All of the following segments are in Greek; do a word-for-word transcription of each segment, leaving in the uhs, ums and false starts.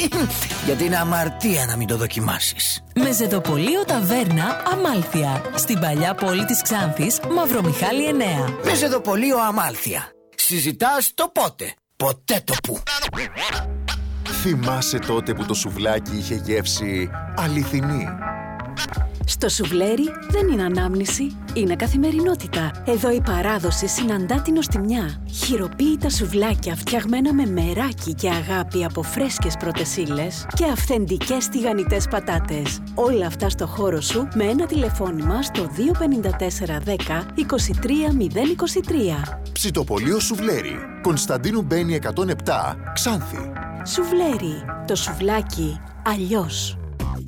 Γιατί είναι αμαρτία να μην το δοκιμάσεις. Μεζεδοπολείο Ταβέρνα Αμάλθεια. Στην παλιά πόλη της Ξάνθης, Μαυρομιχάλη εννέα. Μεζεδοπολείο Αμάλθεια. Συζητάς το πότε, ποτέ το που. Θυμάσαι τότε που το σουβλάκι είχε γεύση αληθινή? Στο σουβλέρι δεν είναι ανάμνηση, είναι καθημερινότητα. Εδώ η παράδοση συναντά την νοστιμιά. Χειροποίητα σουβλάκια φτιαγμένα με μεράκι και αγάπη από φρέσκες πρώτες ύλες και αυθεντικές τηγανιτές πατάτες. Όλα αυτά στο χώρο σου με ένα τηλεφώνημα στο δύο πέντε τέσσερα δέκα είκοσι τρία μηδέν είκοσι τρία. Ψητοπολείο Σουβλέρι, Κωνσταντίνου Μπένη εκατόν επτά, Ξάνθη. Σουβλέρι, το σουβλάκι αλλιώς.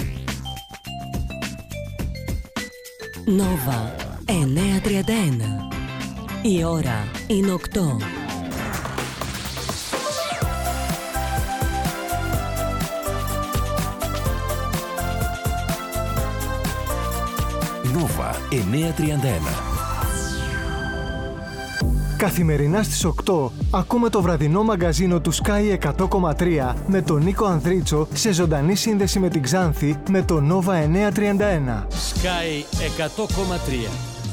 Νόβα εννιακόσια τριάντα ένα. Η ώρα είναι οκτώ. Νόβα εννιακόσια τριάντα ένα. Καθημερινά στις οκτώ ακούμε το βραδινό μαγκαζίνο του Sky εκατό κόμμα τρία με τον Νίκο Ανδρίτσο σε ζωντανή σύνδεση με την Ξάνθη με το Νόβα εννιακόσια τριάντα ένα. Sky εκατό κόμμα τρία.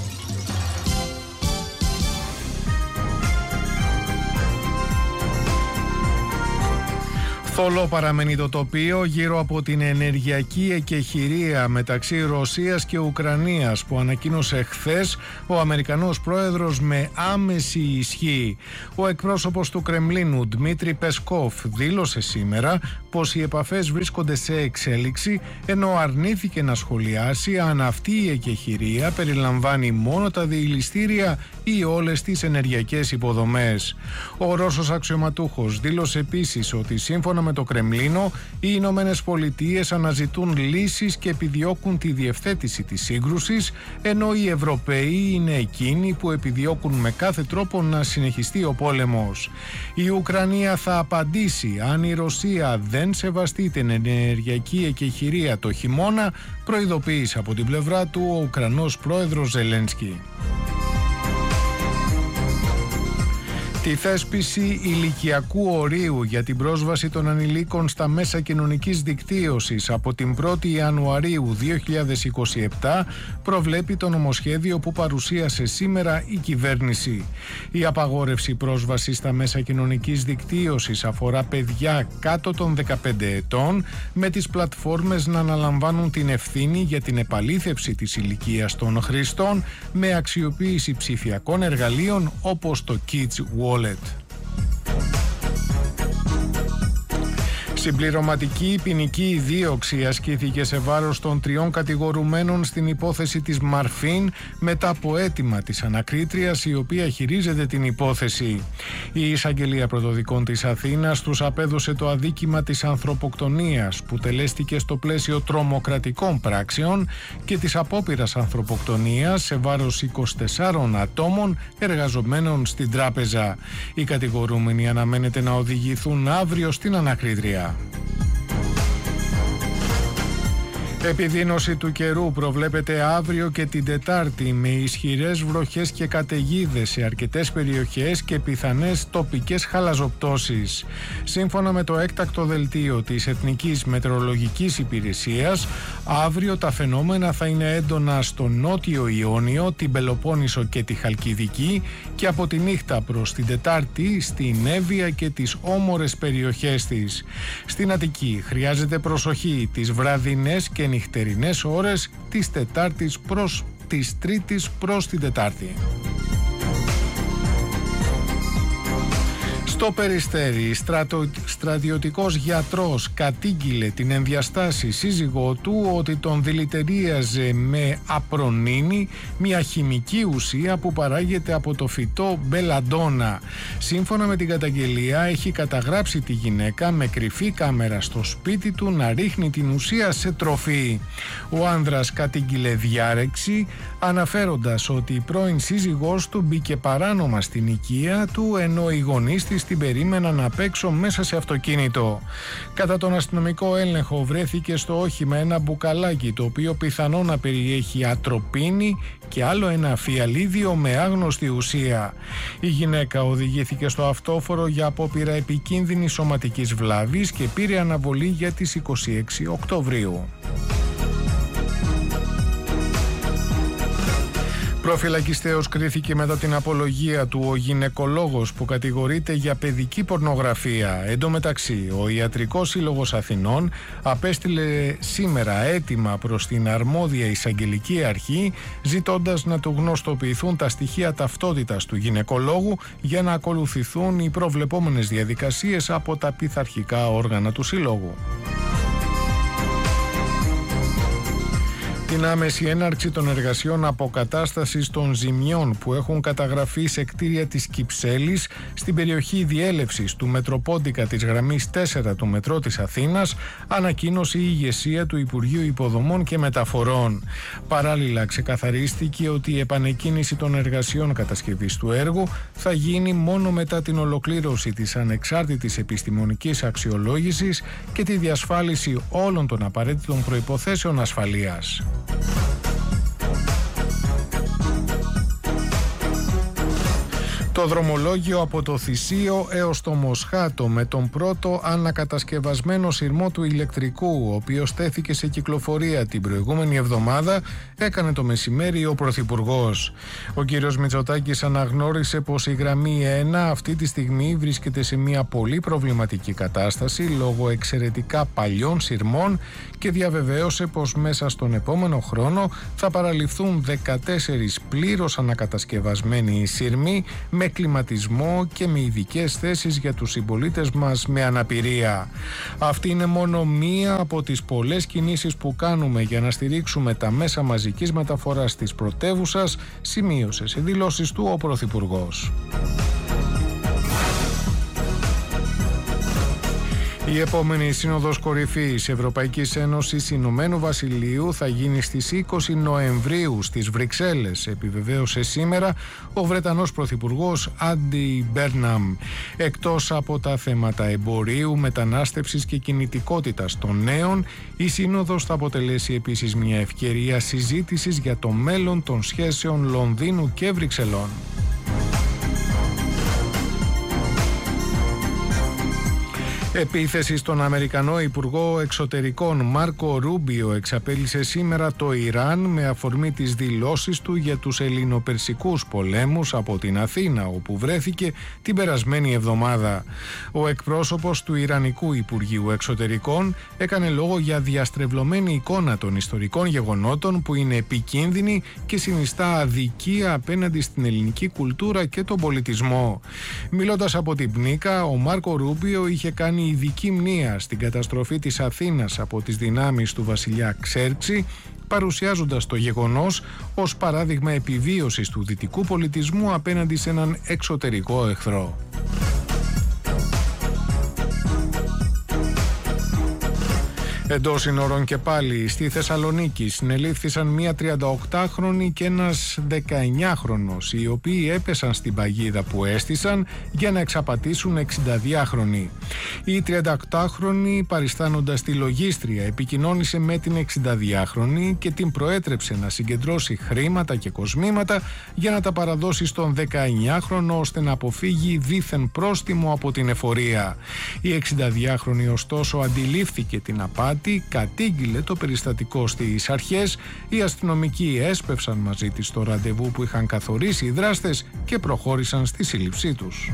Θολό παραμένει το τοπίο γύρω από την ενεργειακή εκεχηρία μεταξύ Ρωσίας και Ουκρανίας που ανακοίνωσε χθες ο Αμερικανός πρόεδρος με άμεση ισχύ. Ο εκπρόσωπος του Κρεμλίνου Ντμίτρι Πεσκόφ δήλωσε σήμερα πως οι επαφές βρίσκονται σε εξέλιξη, ενώ αρνήθηκε να σχολιάσει αν αυτή η εκεχηρία περιλαμβάνει μόνο τα διηληστήρια ή όλες τις ενεργειακές υποδομές. Ο Ρώσος αξιωματούχος δήλωσε επίσης ότι σύμφωνα με το Κρεμλίνο, οι Ηνωμένες Πολιτείες αναζητούν λύσεις και επιδιώκουν τη διευθέτηση της σύγκρουσης, ενώ οι Ευρωπαίοι είναι εκείνοι που επιδιώκουν με κάθε τρόπο να συνεχιστεί ο πόλεμος. Η Ουκρανία θα απαντήσει αν η Ρωσία δεν σεβαστεί την ενεργειακή εκεχηρία το χειμώνα, προειδοποίησε από την πλευρά του ο Ουκρανός πρόεδρος Ζελένσκι. Τη θέσπιση ηλικιακού ορίου για την πρόσβαση των ανηλίκων στα μέσα κοινωνικής δικτύωσης από την πρώτη Ιανουαρίου δύο χιλιάδες είκοσι επτά προβλέπει το νομοσχέδιο που παρουσίασε σήμερα η κυβέρνηση. Η απαγόρευση πρόσβασης στα μέσα κοινωνικής δικτύωσης αφορά παιδιά κάτω των δεκαπέντε ετών, με τις πλατφόρμες να αναλαμβάνουν την ευθύνη για την επαλήθευση της ηλικίας των χρηστών με αξιοποίηση ψηφιακών εργαλείων όπως το Kids Wallet. Συμπληρωματική ποινική δίωξη ασκήθηκε σε βάρος των τριών κατηγορουμένων στην υπόθεση της Μαρφίν μετά από αίτημα της ανακρίτριας η οποία χειρίζεται την υπόθεση. Η Εισαγγελία Πρωτοδικών της Αθήνας τους απέδωσε το αδίκημα της ανθρωποκτονίας που τελέστηκε στο πλαίσιο τρομοκρατικών πράξεων και της απόπειρας ανθρωποκτονίας σε βάρος είκοσι τεσσάρων ατόμων εργαζομένων στην τράπεζα. Οι κατηγορούμενοι αναμένεται να οδηγηθούν αύριο στην ανακρίτρια. Επιδείνωση του καιρού προβλέπεται αύριο και την Τετάρτη με ισχυρές βροχές και καταιγίδες σε αρκετές περιοχές και πιθανές τοπικές χαλαζοπτώσεις. Σύμφωνα με το έκτακτο δελτίο της Εθνικής Μετεωρολογικής Υπηρεσίας, αύριο τα φαινόμενα θα είναι έντονα στο νότιο Ιόνιο, την Πελοπόννησο και τη Χαλκιδική και από τη νύχτα προς την Τετάρτη στην Εύβοια και τις όμορες περιοχές της. Στην Αττική χρειάζεται προσοχή τις βραδινές και νυχτερινές ώρες της Τετάρτης προς της Τρίτης προς την Τετάρτη. Στο Περιστέρι, στρατο, στρατιωτικός γιατρός κατήγγειλε την ενδιαστάση σύζυγό του ότι τον δηλητηρίαζε με απρονίνη, μια χημική ουσία που παράγεται από το φυτό μπελαντόνα. Σύμφωνα με την καταγγελία, έχει καταγράψει τη γυναίκα με κρυφή κάμερα στο σπίτι του να ρίχνει την ουσία σε τροφή. Ο άνδρας κατήγγειλε διάρρηξη, αναφέροντας ότι η πρώην σύζυγός του μπήκε παράνομα στην οικία του, ενώ οι γονείς της την περίμεναν απ' έξω μέσα σε αυτοκίνητο. Κατά τον αστυνομικό έλεγχο βρέθηκε στο όχημα ένα μπουκαλάκι το οποίο πιθανόν να περιέχει ατροπίνη και άλλο ένα φιαλίδιο με άγνωστη ουσία. Η γυναίκα οδηγήθηκε στο αυτόφορο για απόπειρα επικίνδυνης σωματικής βλάβης και πήρε αναβολή για τις είκοσι έξι Οκτωβρίου. Προφυλακιστέως κρίθηκε μετά την απολογία του ο γυναικολόγος που κατηγορείται για παιδική πορνογραφία. Εν τω μεταξύ, ο Ιατρικός Σύλλογος Αθηνών απέστειλε σήμερα αίτημα προς την αρμόδια εισαγγελική αρχή, ζητώντας να του γνωστοποιηθούν τα στοιχεία ταυτότητας του γυναικολόγου για να ακολουθηθούν οι προβλεπόμενες διαδικασίες από τα πειθαρχικά όργανα του Συλλόγου. Την άμεση έναρξη των εργασιών αποκατάστασης των ζημιών που έχουν καταγραφεί σε κτίρια της Κυψέλης στην περιοχή διέλευσης του Μετροπόντικα της γραμμής τέσσερα του Μετρό της Αθήνας ανακοίνωσε η ηγεσία του Υπουργείου Υποδομών και Μεταφορών. Παράλληλα ξεκαθαρίστηκε ότι η επανεκκίνηση των εργασιών κατασκευής του έργου θα γίνει μόνο μετά την ολοκλήρωση της ανεξάρτητης επιστημονικής αξιολόγησης και τη διασφάλιση όλων των απαραίτητων προϋποθέσεων ασφαλείας. Το δρομολόγιο από το Θησίο έως το Μοσχάτο με τον πρώτο ανακατασκευασμένο σειρμό του ηλεκτρικού, ο οποίος τέθηκε σε κυκλοφορία την προηγούμενη εβδομάδα, έκανε το μεσημέρι ο Πρωθυπουργός. Ο κύριος Μητσοτάκης αναγνώρισε πως η γραμμή ένα αυτή τη στιγμή βρίσκεται σε μια πολύ προβληματική κατάσταση λόγω εξαιρετικά παλιών σειρμών και διαβεβαίωσε πως μέσα στον επόμενο χρόνο θα παραληφθούν δεκατέσσερις πλήρως ανακατασκευασμένοι σειρμοί με κλιματισμό και με ειδικές θέσεις για τους συμπολίτες μας με αναπηρία. Αυτή είναι μόνο μία από τις πολλές κινήσεις που κάνουμε για να στηρίξουμε τα μέσα μαζικής μεταφοράς της πρωτεύουσας, σημείωσε σε δηλώσεις του ο Πρωθυπουργός. Η επόμενη Σύνοδος Κορυφής Ευρωπαϊκής Ένωσης Ηνωμένου Βασιλείου θα γίνει στις είκοσι Νοεμβρίου στις Βρυξέλλες, επιβεβαίωσε σήμερα ο Βρετανός Πρωθυπουργός Άντι Μπέρναμ. Εκτός από τα θέματα εμπορίου, μετανάστευσης και κινητικότητας των νέων, η Σύνοδος θα αποτελέσει επίσης μια ευκαιρία συζήτησης για το μέλλον των σχέσεων Λονδίνου και Βρυξελών. Επίθεση στον Αμερικανό Υπουργό Εξωτερικών Μάρκο Ρούμπιο εξαπέλυσε σήμερα το Ιράν με αφορμή τις δηλώσεις του για τους ελληνοπερσικούς πολέμους από την Αθήνα, όπου βρέθηκε την περασμένη εβδομάδα. Ο εκπρόσωπος του Ιρανικού Υπουργείου Εξωτερικών έκανε λόγο για διαστρεβλωμένη εικόνα των ιστορικών γεγονότων που είναι επικίνδυνη και συνιστά αδικία απέναντι στην ελληνική κουλτούρα και τον πολιτισμό. Μιλώντας από την Πνίκα, ο Μάρκο Ρούμπιο είχε κάνει ειδική μνήα στην καταστροφή της Αθήνας από τις δυνάμεις του βασιλιά Ξέρξη, παρουσιάζοντας το γεγονός ως παράδειγμα επιβίωσης του δυτικού πολιτισμού απέναντι σε έναν εξωτερικό εχθρό. Εντός συνόρων και πάλι στη Θεσσαλονίκη συνελήφθησαν μία τριανταοκτάχρονη και ένας δεκαεννιάχρονος, οι οποίοι έπεσαν στην παγίδα που έστησαν για να εξαπατήσουν εξηνταδυάχρονη. Η τριανταοκτάχρονη, παριστάνοντας τη λογίστρια, επικοινώνησε με την εξηνταδυάχρονη και την προέτρεψε να συγκεντρώσει χρήματα και κοσμήματα για να τα παραδώσει στον δεκαεννιάχρονο ώστε να αποφύγει δίθεν πρόστιμο από την εφορία. Η εξηνταδυάχρονη ωστόσο αντιλήφθηκε την απάτη, κατήγγειλε το περιστατικό στις αρχές. Οι αστυνομικοί έσπευσαν μαζί της το ραντεβού που είχαν καθορίσει οι δράστες και προχώρησαν στη σύλληψή τους.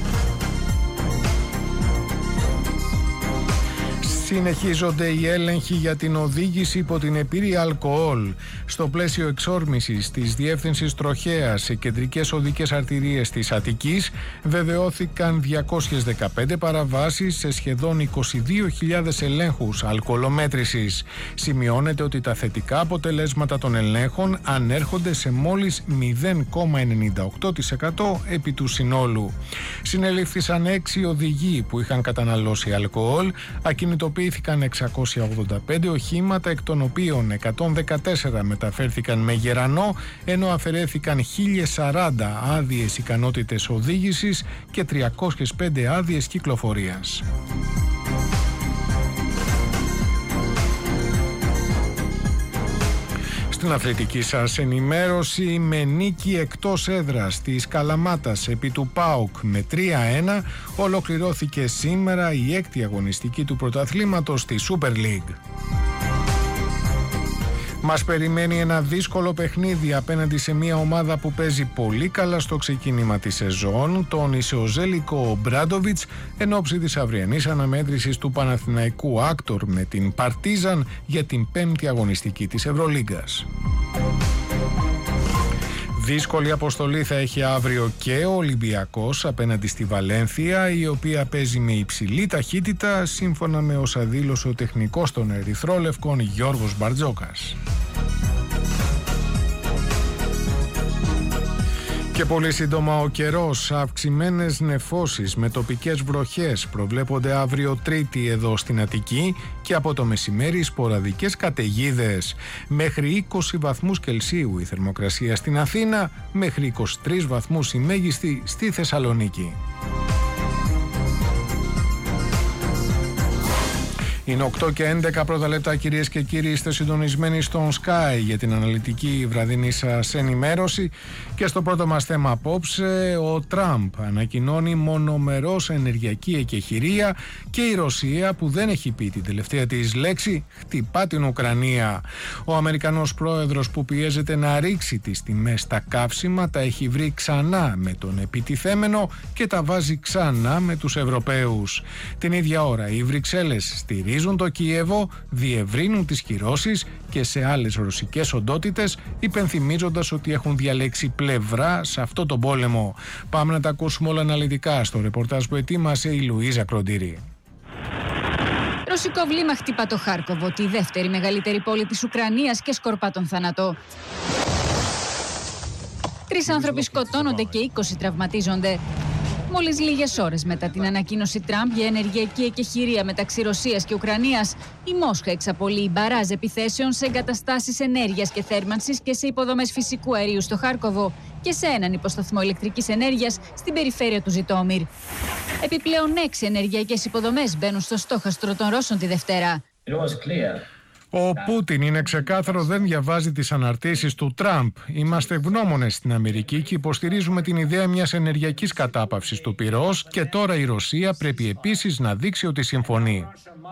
Συνεχίζονται οι έλεγχοι για την οδήγηση υπό την επίρρεια αλκοόλ. Στο πλαίσιο εξόρμησης της Διεύθυνσης Τροχέας σε κεντρικές οδικές αρτηρίες της Αττικής βεβαιώθηκαν διακόσιες δεκαπέντε παραβάσεις σε σχεδόν είκοσι δύο χιλιάδες ελέγχους αλκοολομέτρησης. Σημειώνεται ότι τα θετικά αποτελέσματα των ελέγχων ανέρχονται σε μόλις μηδέν κόμμα ενενήντα οκτώ τοις εκατό επί του συνόλου. Συνελήφθησαν έξι οδηγοί που είχαν καταναλώσει αλκοόλ, ακινητοποίησαν κινητοποιήθηκαν εξακόσια ογδόντα πέντε οχήματα, εκ των οποίων εκατόν δεκατέσσερα μεταφέρθηκαν με γερανό, ενώ αφαιρέθηκαν χίλια σαράντα άδειες ικανότητες οδήγησης και τριακόσιες πέντε άδειες κυκλοφορίας. Στην αθλητική σας ενημέρωση, με νίκη εκτός έδρας της Καλαμάτας επί του ΠΑΟΚ με τρία ένα, ολοκληρώθηκε σήμερα η έκτη αγωνιστική του πρωταθλήματος στη Super League. Μας περιμένει ένα δύσκολο παιχνίδι απέναντι σε μια ομάδα που παίζει πολύ καλά στο ξεκίνημα της σεζόν, τον Ισεοζέλικο Μπράντοβιτς, εν ώψη της αυριανής αναμέτρησης του Παναθηναϊκού Άκτορ με την Παρτίζαν για την πέμπτη αγωνιστική της Ευρωλίγκας. Δύσκολη αποστολή θα έχει αύριο και ο Ολυμπιακός απέναντι στη Βαλένθια, η οποία παίζει με υψηλή ταχύτητα, σύμφωνα με όσα δήλωσε ο τεχνικός των Ερυθρόλευκων Γιώργος Μπαρτζόκας. Και πολύ σύντομα ο καιρός, αυξημένες νεφώσεις με τοπικές βροχές προβλέπονται αύριο Τρίτη εδώ στην Αττική και από το μεσημέρι σποραδικές καταιγίδες. Μέχρι είκοσι βαθμούς Κελσίου η θερμοκρασία στην Αθήνα, μέχρι είκοσι τρεις βαθμούς η μέγιστη στη Θεσσαλονίκη. Είναι οκτώ και έντεκα πρώτα λεπτά, κυρίες και κύριοι, είστε συντονισμένοι στον Sky για την αναλυτική βραδινή σας ενημέρωση. Και στο πρώτο μας θέμα απόψε, ο Τραμπ ανακοινώνει μονομερώς ενεργειακή εκεχηρία και η Ρωσία, που δεν έχει πει την τελευταία της λέξη, χτυπά την Ουκρανία. Ο Αμερικανός πρόεδρος, που πιέζεται να ρίξει τις τιμές στα καύσιμα, τα έχει βρει ξανά με τον επιτιθέμενο και τα βάζει ξανά με τους Ευρωπαίους. Την ίδια ώρα οι Βρυξέλλες στηρίζουν το Κίεβο, διευρύνουν τις κυρώσεις και σε άλλες ρωσικές οντότητες, υπενθυμίζοντας ότι έχουν διαλέξει πλευρά σε αυτό το πόλεμο. Πάμε να τα ακούσουμε όλα αναλυτικά στο ρεπορτάζ που ετοίμασε η Λουίζα Κροντήρη. Ρωσικό βλήμα χτυπά το Χάρκοβο, τη δεύτερη μεγαλύτερη πόλη της Ουκρανίας, και σκορπά τον θάνατο. Τρεις άνθρωποι σκοτώνονται και είκοσι τραυματίζονται. Μόλις λίγες ώρες μετά την ανακοίνωση Τραμπ για ενεργειακή εκεχηρία μεταξύ Ρωσίας και Ουκρανίας, η Μόσχα εξαπολύει μπαράζ επιθέσεων σε εγκαταστάσεις ενέργειας και θέρμανσης και σε υποδομές φυσικού αερίου στο Χάρκοβο και σε έναν υποσταθμό ηλεκτρικής ενέργειας στην περιφέρεια του Ζιτόμιρ. Επιπλέον, έξι ενεργειακές υποδομές μπαίνουν στο στόχαστρο των Ρώσων τη Δευτέρα. Ο Πούτιν, είναι ξεκάθαρο, δεν διαβάζει τις αναρτήσεις του Τραμπ. Είμαστε ευγνώμονες στην Αμερική και υποστηρίζουμε την ιδέα μιας ενεργειακής κατάπαυσης του πυρός, και τώρα η Ρωσία πρέπει επίσης να δείξει ότι συμφωνεί.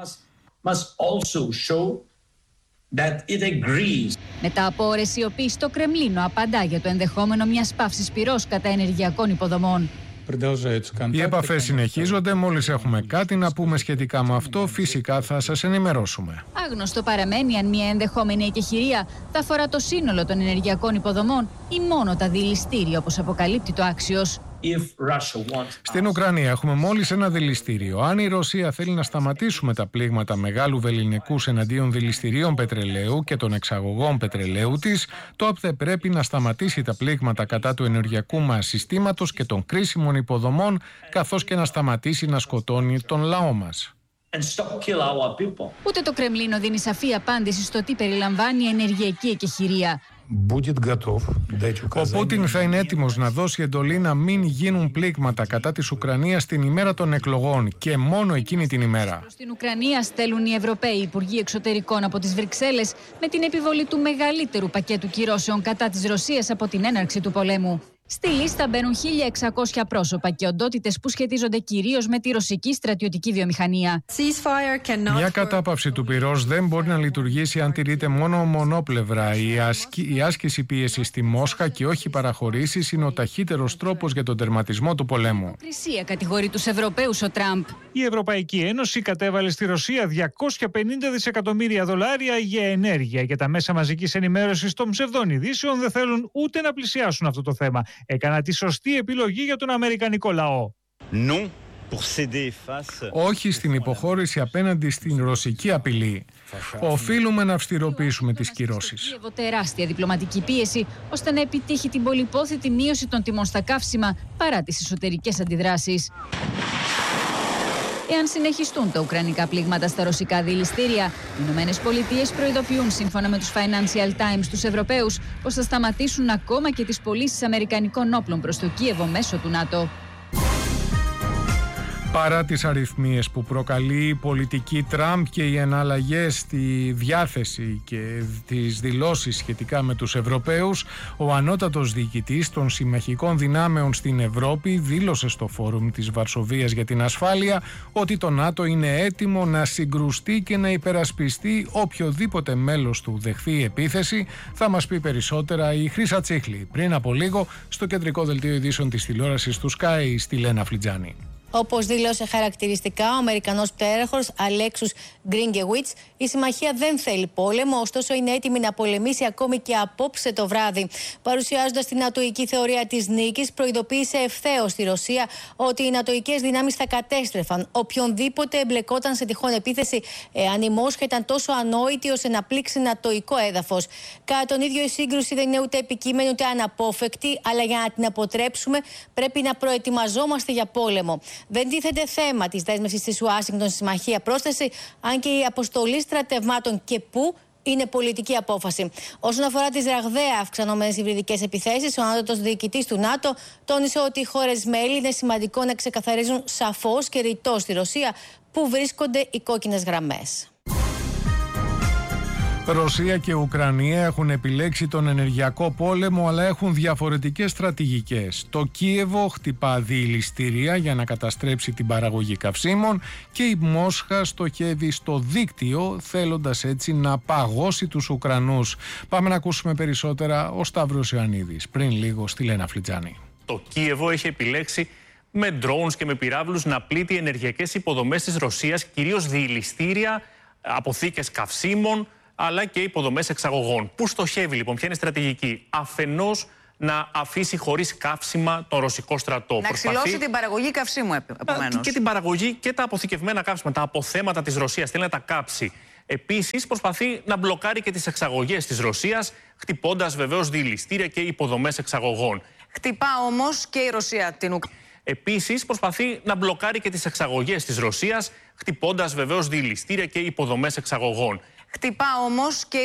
Μετά από ώρες σιωπής, το Κρεμλίνο απαντά για το ενδεχόμενο μιας παύσης πυρός κατά ενεργειακών υποδομών. Οι επαφές συνεχίζονται. Μόλις έχουμε κάτι να πούμε σχετικά με αυτό, φυσικά θα σας ενημερώσουμε. Άγνωστο παραμένει αν μια ενδεχόμενη εκεχηρία θα αφορά το σύνολο των ενεργειακών υποδομών ή μόνο τα δηληστήρια, όπως αποκαλύπτει το Axios. Στην Ουκρανία έχουμε μόλις ένα δηληστήριο. Αν η Ρωσία θέλει να σταματήσουμε τα πλήγματα μεγάλου βελληνικούς εναντίον δηληστηρίων πετρελαίου και των εξαγωγών πετρελαίου της, τότε πρέπει να σταματήσει τα πλήγματα κατά του ενεργειακού μας συστήματος και των κρίσιμων υποδομών, καθώς και να σταματήσει να σκοτώνει τον λαό μας. Ούτε το Κρεμλίνο δίνει σαφή απάντηση στο τι περιλαμβάνει η ενεργειακή εκεχηρία. Ο Πούτιν θα είναι έτοιμος να δώσει εντολή να μην γίνουν πλήγματα κατά της Ουκρανίας την ημέρα των εκλογών και μόνο εκείνη την ημέρα. Στην Ουκρανία στέλνουν οι Ευρωπαίοι Υπουργοί Εξωτερικών από τις Βρυξέλλες με την επιβολή του μεγαλύτερου πακέτου κυρώσεων κατά της Ρωσίας από την έναρξη του πολέμου. Στη λίστα μπαίνουν χίλια εξακόσια πρόσωπα και οντότητες που σχετίζονται κυρίως με τη ρωσική στρατιωτική βιομηχανία. Μια κατάπαυση του πυρός δεν μπορεί να λειτουργήσει αν τηρείται μόνο μονόπλευρα. Η, άσκη, η άσκηση πίεσης στη Μόσχα και όχι παραχωρήσεις είναι ο ταχύτερος τρόπος για τον τερματισμό του πολέμου. Κρισία κατηγορεί τους Ευρωπαίους ο Τραμπ. Η Ευρωπαϊκή Ένωση κατέβαλε στη Ρωσία διακόσια πενήντα δισεκατομμύρια δολάρια για ενέργεια, και τα μέσα μαζικής ενημέρωσης των ψευδών ειδήσεων δεν θέλουν ούτε να πλησιάσουν αυτό το θέμα. Έκανα τη σωστή επιλογή για τον αμερικανικό λαό. Non. Όχι στην υποχώρηση απέναντι στην ρωσική απειλή. Οφείλουμε να αυστηροποιήσουμε τις κυρώσεις. Έχει τεράστια διπλωματική πίεση ώστε να επιτύχει την πολυπόθητη μείωση των τιμών στα καύσιμα παρά τις εσωτερικές αντιδράσεις. εάν συνεχιστούν τα ουκρανικά πλήγματα στα ρωσικά δηληστήρια. Οι Ηνωμένες Πολιτείες προειδοποιούν, σύμφωνα με τους Financial Times, τους Ευρωπαίους πως θα σταματήσουν ακόμα και τις πωλήσεις αμερικανικών όπλων προς το Κίεβο μέσω του ΝΑΤΟ. Παρά τις αριθμίες που προκαλεί η πολιτική Τραμπ και οι εναλλαγές στη διάθεση και τις δηλώσεις σχετικά με τους Ευρωπαίους, ο ανώτατος διοικητής των συμμαχικών δυνάμεων στην Ευρώπη δήλωσε στο Φόρουμ της Βαρσοβίας για την ασφάλεια ότι το ΝΑΤΟ είναι έτοιμο να συγκρουστεί και να υπερασπιστεί οποιοδήποτε μέλος του δεχθεί επίθεση. Θα μας πει περισσότερα η Χρύσα Τσίχλη πριν από λίγο στο κεντρικό δελτίο ειδήσεων της τηλεόρασης του Sky στη Λένα Φλιτζάνη. Όπως δήλωσε χαρακτηριστικά ο Αμερικανός πτέραρχος Αλέξους Γκρίνκεβιτς, η συμμαχία δεν θέλει πόλεμο, ωστόσο είναι έτοιμη να πολεμήσει ακόμη και απόψε το βράδυ. Παρουσιάζοντας την νατοϊκή θεωρία της νίκης, προειδοποίησε ευθέως τη Ρωσία ότι οι νατοϊκές δυνάμεις θα κατέστρεφαν οποιονδήποτε εμπλεκόταν σε τυχόν επίθεση, εάν η Μόσχα ήταν τόσο ανόητη ώστε να πλήξει νατοϊκό έδαφος. Κατά τον ίδιο, η σύγκρουση δεν είναι ούτε επικείμενη ούτε αναπόφευκτη, αλλά για να την αποτρέψουμε πρέπει να προετοιμαζόμαστε για πόλεμο. Δεν τίθεται θέμα της δέσμευσης της Ουάσιγκτον στη συμμαχία πρόσθεση, αν και η αποστολή στρατευμάτων και πού είναι πολιτική απόφαση. Όσον αφορά τις ραγδαία αυξανόμενες υβριδικές επιθέσεις, ο ανώτατος διοικητής του ΝΑΤΟ τόνισε ότι οι χώρες μέλη είναι σημαντικό να ξεκαθαρίζουν σαφώς και ρητώς στη Ρωσία πού βρίσκονται οι κόκκινες γραμμές. Ρωσία και Ουκρανία έχουν επιλέξει τον ενεργειακό πόλεμο, αλλά έχουν διαφορετικές στρατηγικές. Το Κίεβο χτυπά δηληστήρια για να καταστρέψει την παραγωγή καυσίμων και η Μόσχα στοχεύει στο δίκτυο, θέλοντας έτσι να παγώσει τους Ουκρανούς. Πάμε να ακούσουμε περισσότερα ο Σταύρος Ιωαννίδης πριν λίγο στη Λένα Φλιτζάνη. Το Κίεβο έχει επιλέξει με drones και με πυράβλους να πλήττει ενεργειακές υποδομές της Ρωσίας, κυρίως δηληστήρια, αποθήκες καυσίμων, αλλά και υποδομές εξαγωγών. Πού στοχεύει λοιπόν, ποια είναι η στρατηγική? Αφενός να αφήσει χωρίς καύσιμα τον ρωσικό στρατό. Να Προσπαθεί... ξυλώσει την παραγωγή καυσίμου, επομένως. Και την παραγωγή και τα αποθηκευμένα καύσιμα, τα αποθέματα της Ρωσίας, θέλει να τα κάψει. Επίσης, προσπαθεί να μπλοκάρει και τις εξαγωγές της Ρωσίας, χτυπώντας βεβαίως δηληστήρια και υποδομές εξαγωγών. Χτυπά όμως και η Ρωσία την Ουκρανία. Επίσης, προσπαθεί να μπλοκάρει και τις εξαγωγές της Ρωσίας, χτυπώντας βεβαίως δηληστήρια και υποδομές εξαγωγών. Χτυπά όμως και